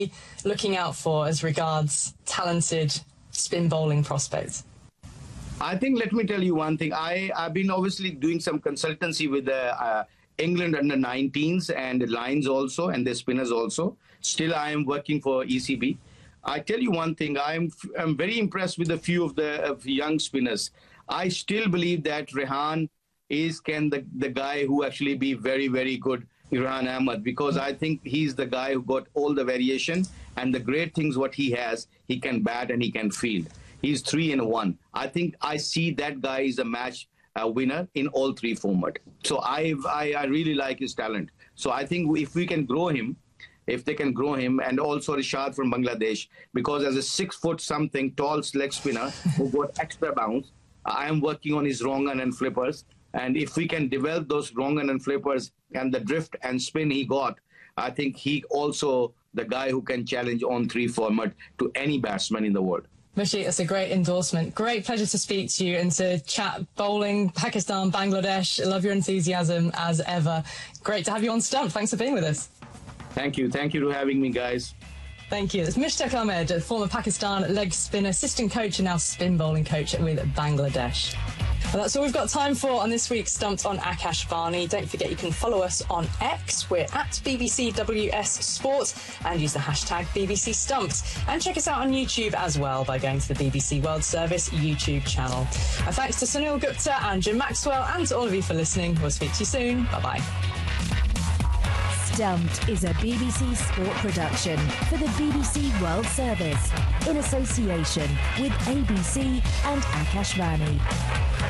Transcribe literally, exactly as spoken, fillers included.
looking out for as regards talented spin bowling prospects? I think, let me tell you one thing. I, I've been obviously doing some consultancy with the uh, England under nineteens and the Lions also, and the spinners also. Still, I am working for E C B. I tell you one thing, I'm, I'm very impressed with a few of the of young spinners. I still believe that Rehan is can the, the guy who actually be very, very good, Rehan Ahmed, because I think he's the guy who got all the variation, and the great things what he has, he can bat and he can field. He's three in one. I think I see that guy is a match uh, winner in all three format. So I, I I really like his talent. So I think if we can grow him, if they can grow him, and also Rishad from Bangladesh, because as a six foot something tall leg spinner who got extra bounce, I am working on his wrong and flippers. And if we can develop those wrong and flippers and the drift and spin he got, I think he also the guy who can challenge on three format to any batsman in the world. Mushfiq, that's a great endorsement. Great pleasure to speak to you and to chat bowling, Pakistan, Bangladesh. Love your enthusiasm as ever. Great to have you on Stump. Thanks for being with us. Thank you. Thank you for having me, guys. Thank you. It's Mushtaq Ahmed, former Pakistan leg spinner, assistant coach and now spin bowling coach with Bangladesh. Well, that's all we've got time for on this week's Stumped on Akashvani. Don't forget you can follow us on X. We're at B B C W S Sport and use the hashtag B B C Stumped. And check us out on YouTube as well by going to the B B C World Service YouTube channel. And thanks to Sunil Gupta and Jim Maxwell and to all of you for listening. We'll speak to you soon. Bye-bye. Stumped is a B B C Sport production for the B B C World Service in association with A B C and Akashvani.